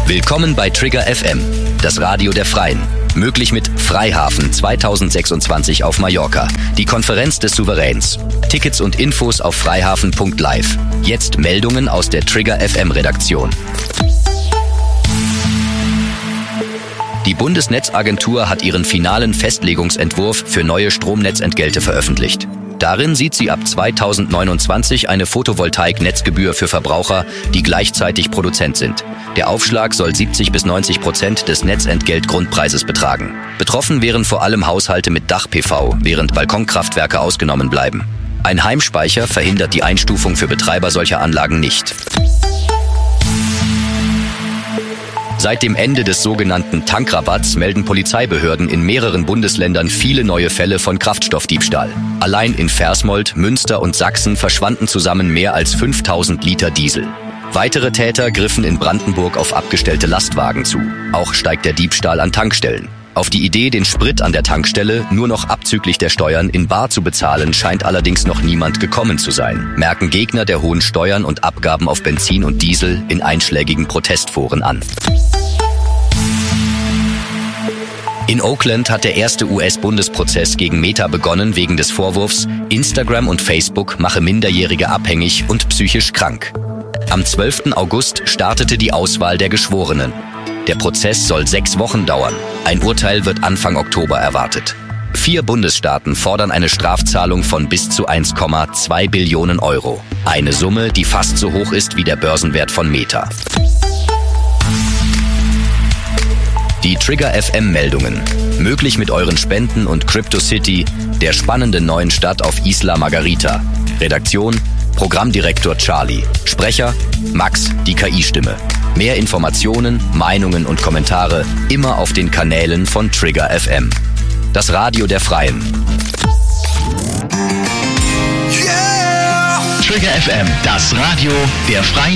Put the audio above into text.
Willkommen bei Trigger FM, das Radio der Freien. Möglich mit Freihafen 2026 auf Mallorca, die Konferenz des Souveräns. Tickets und Infos auf freihafen.live. Jetzt Meldungen aus der Trigger FM Redaktion. Die Bundesnetzagentur hat ihren finalen Festlegungsentwurf für neue Stromnetzentgelte veröffentlicht. Darin sieht sie ab 2029 eine Photovoltaik-Netzgebühr für Verbraucher, die gleichzeitig Produzent sind. Der Aufschlag soll 70-90% des Netzentgeltgrundpreises betragen. Betroffen wären vor allem Haushalte mit Dach-PV, während Balkonkraftwerke ausgenommen bleiben. Ein Heimspeicher verhindert die Einstufung für Betreiber solcher Anlagen nicht. Seit dem Ende des sogenannten Tankrabatts melden Polizeibehörden in mehreren Bundesländern viele neue Fälle von Kraftstoffdiebstahl. Allein in Versmold, Münster und Sachsen verschwanden zusammen mehr als 5000 Liter Diesel. Weitere Täter griffen in Brandenburg auf abgestellte Lastwagen zu. Auch steigt der Diebstahl an Tankstellen. Auf die Idee, den Sprit an der Tankstelle nur noch abzüglich der Steuern in bar zu bezahlen, scheint allerdings noch niemand gekommen zu sein, merken Gegner der hohen Steuern und Abgaben auf Benzin und Diesel in einschlägigen Protestforen an. In Oakland hat der erste US-Bundesprozess gegen Meta begonnen wegen des Vorwurfs, Instagram und Facebook mache Minderjährige abhängig und psychisch krank. Am 12. August startete die Auswahl der Geschworenen. Der Prozess soll 6 Wochen dauern. Ein Urteil wird Anfang Oktober erwartet. 4 Bundesstaaten fordern eine Strafzahlung von bis zu 1,2 Billionen Euro. Eine Summe, die fast so hoch ist wie der Börsenwert von Meta. Die Trigger FM Meldungen. Möglich mit euren Spenden und CryptoCity, der spannenden neuen Stadt auf Isla Margarita. Redaktion: Programmdirektor Charlie. Sprecher: Max, die KI-Stimme. Mehr Informationen, Meinungen und Kommentare immer auf den Kanälen von Trigger FM. Das Radio der Freien. Yeah! Trigger FM, das Radio der Freien.